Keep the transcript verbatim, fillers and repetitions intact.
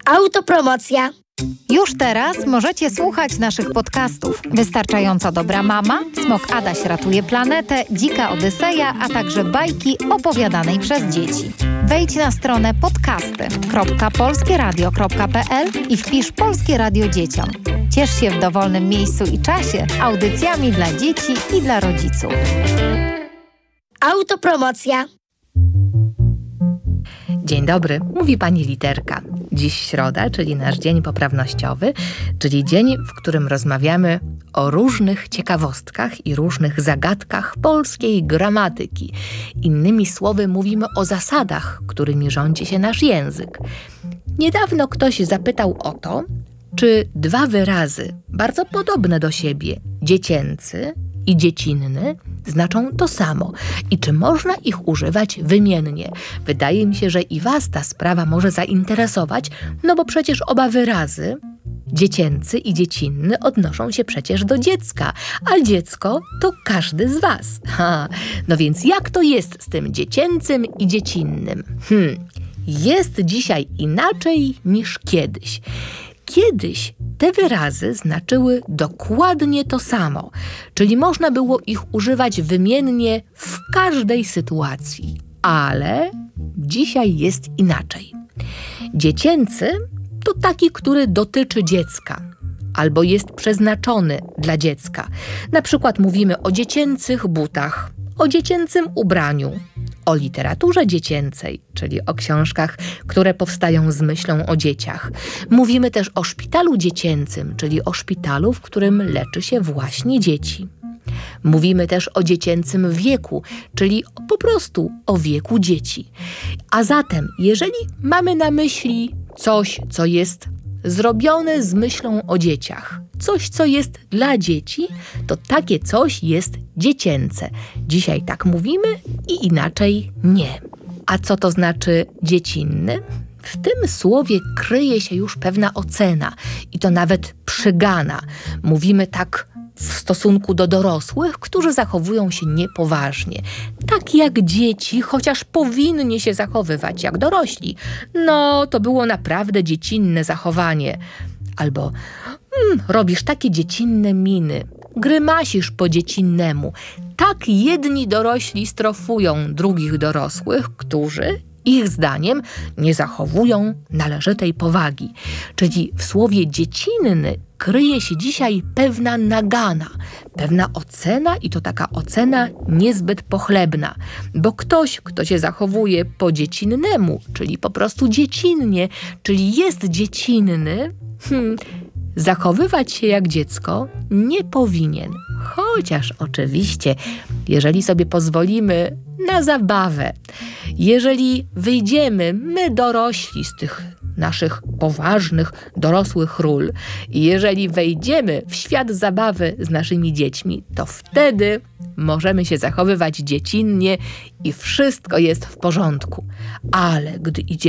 Autopromocja. Już teraz możecie słuchać naszych podcastów. Wystarczająco dobra mama, Smok Adaś ratuje planetę, Dzika Odyseja, a także bajki opowiadanej przez dzieci. Wejdź na stronę podcasty kropka polskieradio kropka pe el i wpisz Polskie Radio dzieciom. Ciesz się w dowolnym miejscu i czasie audycjami dla dzieci i dla rodziców. Autopromocja. Dzień dobry, mówi pani Literka. Dziś środa, czyli nasz dzień poprawnościowy, czyli dzień, w którym rozmawiamy o różnych ciekawostkach i różnych zagadkach polskiej gramatyki. Innymi słowy, mówimy o zasadach, którymi rządzi się nasz język. Niedawno ktoś zapytał o to, czy dwa wyrazy bardzo podobne do siebie, dziecięcy i dziecinny, znaczą to samo i czy można ich używać wymiennie. Wydaje mi się, że i was ta sprawa może zainteresować, no bo przecież oba wyrazy, dziecięcy i dziecinny, odnoszą się przecież do dziecka, a dziecko to każdy z was. Ha, no więc jak to jest z tym dziecięcym i dziecinnym? Hmm, jest dzisiaj inaczej niż kiedyś. Kiedyś te wyrazy znaczyły dokładnie to samo, czyli można było ich używać wymiennie w każdej sytuacji, ale dzisiaj jest inaczej. Dziecięcy to taki, który dotyczy dziecka albo jest przeznaczony dla dziecka. Na przykład mówimy o dziecięcych butach, o dziecięcym ubraniu, o literaturze dziecięcej, czyli o książkach, które powstają z myślą o dzieciach. Mówimy też o szpitalu dziecięcym, czyli o szpitalu, w którym leczy się właśnie dzieci. Mówimy też o dziecięcym wieku, czyli po prostu o wieku dzieci. A zatem, jeżeli mamy na myśli coś, co jest zrobione z myślą o dzieciach, coś, co jest dla dzieci, to takie coś jest dziecięce. Dzisiaj tak mówimy i inaczej nie. A co to znaczy dziecinny? W tym słowie kryje się już pewna ocena i to nawet przygana. Mówimy tak w stosunku do dorosłych, którzy zachowują się niepoważnie. Tak jak dzieci, chociaż powinni się zachowywać jak dorośli. No, to było naprawdę dziecinne zachowanie. Albo mm, robisz takie dziecinne miny, grymasisz po dziecinnemu. Tak jedni dorośli strofują drugich dorosłych, którzy ich zdaniem nie zachowują należytej powagi. Czyli w słowie dziecinny kryje się dzisiaj pewna nagana, pewna ocena i to taka ocena niezbyt pochlebna. Bo ktoś, kto się zachowuje po dziecinnemu, czyli po prostu dziecinnie, czyli jest dziecinny, hmm, zachowywać się jak dziecko nie powinien. Chociaż oczywiście, jeżeli sobie pozwolimy na zabawę, jeżeli wyjdziemy my dorośli z tych naszych poważnych, dorosłych ról i jeżeli wejdziemy w świat zabawy z naszymi dziećmi, to wtedy możemy się zachowywać dziecinnie i wszystko jest w porządku. Ale gdy idziemy